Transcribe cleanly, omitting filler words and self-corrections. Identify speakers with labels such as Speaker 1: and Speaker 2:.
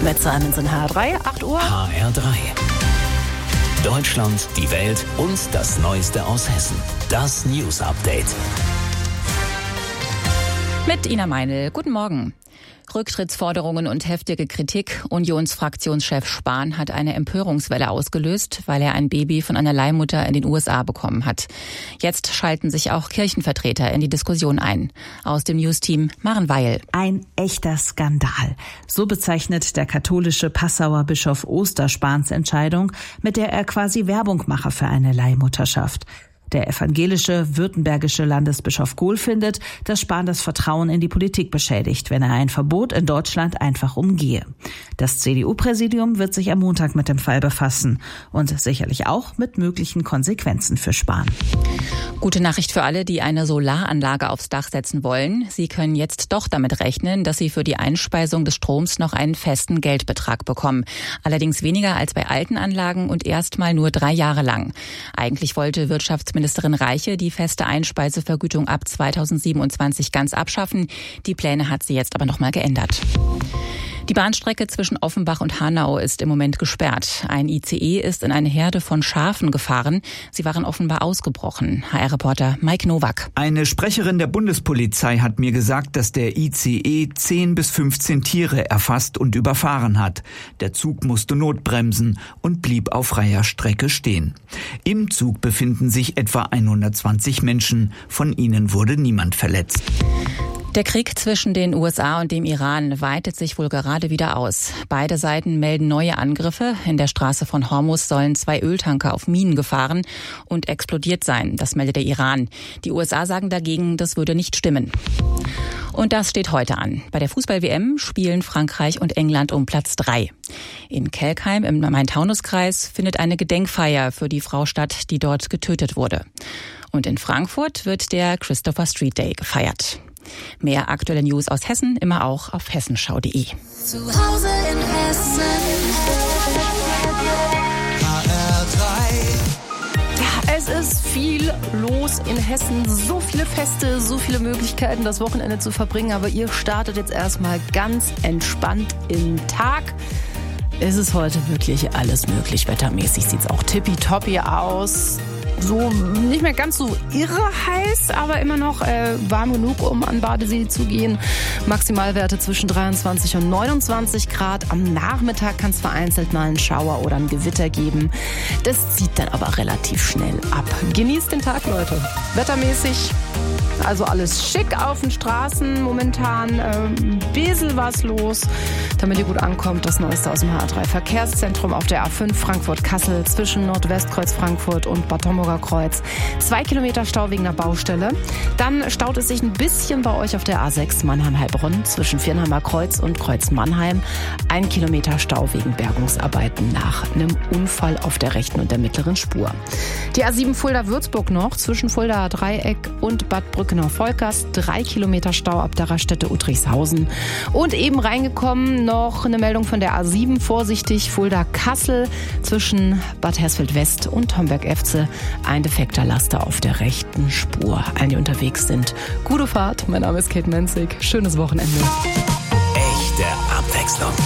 Speaker 1: Mit Simons in HR3, 8 Uhr.
Speaker 2: HR3. Deutschland, die Welt und das Neueste aus Hessen. Das News Update.
Speaker 3: Mit Ina Meinl. Guten Morgen. Rücktrittsforderungen und heftige Kritik. Unionsfraktionschef Spahn hat eine Empörungswelle ausgelöst, weil er ein Baby von einer Leihmutter in den USA bekommen hat. Jetzt schalten sich auch Kirchenvertreter in die Diskussion ein. Aus dem News-Team Maren Weil.
Speaker 4: Ein echter Skandal. So bezeichnet der katholische Passauer Bischof Oster Spahns Entscheidung, mit der er quasi Werbung mache für eine Leihmutterschaft. Der evangelische württembergische Landesbischof Gohl findet, dass Spahn das Vertrauen in die Politik beschädigt, wenn er ein Verbot in Deutschland einfach umgehe. Das CDU-Präsidium wird sich am Montag mit dem Fall befassen und sicherlich auch mit möglichen Konsequenzen für Spahn.
Speaker 3: Gute Nachricht für alle, die eine Solaranlage aufs Dach setzen wollen. Sie können jetzt doch damit rechnen, dass sie für die Einspeisung des Stroms noch einen festen Geldbetrag bekommen. Allerdings weniger als bei alten Anlagen und erstmal nur 3 Jahre lang. Eigentlich wollte Wirtschaftsministerin Reiche die feste Einspeisevergütung ab 2027 ganz abschaffen. Die Pläne hat sie jetzt aber noch mal geändert. Die Bahnstrecke zwischen Offenbach und Hanau ist im Moment gesperrt. Ein ICE ist in eine Herde von Schafen gefahren. Sie waren offenbar ausgebrochen. HR-Reporter Mike Nowak.
Speaker 5: Eine Sprecherin der Bundespolizei hat mir gesagt, dass der ICE 10 bis 15 Tiere erfasst und überfahren hat. Der Zug musste notbremsen und blieb auf freier Strecke stehen. Im Zug befinden sich etwa 120 Menschen. Von ihnen wurde niemand verletzt.
Speaker 3: Der Krieg zwischen den USA und dem Iran weitet sich wohl gerade wieder aus. Beide Seiten melden neue Angriffe. In der Straße von Hormuz sollen 2 Öltanker auf Minen gefahren und explodiert sein. Das meldet der Iran. Die USA sagen dagegen, das würde nicht stimmen. Und das steht heute an. Bei der Fußball-WM spielen Frankreich und England um Platz 3. In Kelkheim im Main-Taunus-Kreis findet eine Gedenkfeier für die Frau statt, die dort getötet wurde. Und in Frankfurt wird der Christopher Street Day gefeiert. Mehr aktuelle News aus Hessen immer auch auf hessenschau.de.
Speaker 6: Zu Hause in Hessen.
Speaker 1: Ja, es ist viel los in Hessen. So viele Feste, so viele Möglichkeiten, das Wochenende zu verbringen. Aber ihr startet jetzt erstmal ganz entspannt in den Tag. Es ist heute wirklich alles möglich. Wettermäßig sieht es auch tippitoppi aus. So nicht mehr ganz so irre heiß, aber immer noch warm genug, um an Badesee zu gehen. Maximalwerte zwischen 23 und 29 Grad. Am Nachmittag kann es vereinzelt mal einen Schauer oder ein Gewitter geben. Das zieht dann aber relativ schnell ab. Genießt den Tag, Leute. Wettermäßig also alles schick auf den Straßen momentan. Ein bisschen was los, damit ihr gut ankommt. Das Neueste aus dem HR3-Verkehrszentrum auf der A5 Frankfurt-Kassel zwischen Nordwestkreuz Frankfurt und Bad Homburger Kreuz. 2 Kilometer Stau wegen einer Baustelle. Dann staut es sich ein bisschen bei euch auf der A6 Mannheim-Heilbronn zwischen Viernheimer Kreuz und Kreuz Mannheim. 1 Kilometer Stau wegen Bergungsarbeiten nach einem Unfall auf der rechten und der mittleren Spur. Die A7 Fulda-Würzburg noch zwischen Fuldaer Dreieck und Bad Brückenau-Volkers. 3 Kilometer Stau ab der Raststätte Uttrichshausen. Und eben reingekommen noch eine Meldung von der A7. Vorsichtig, Fulda-Kassel zwischen Bad Hersfeld-West und Homberg-Efze. Ein defekter Laster auf der rechten Spur. Allen, die unterwegs sind, gute Fahrt. Mein Name ist Kate Menzig. Schönes Wochenende.
Speaker 2: Echte Abwechslung.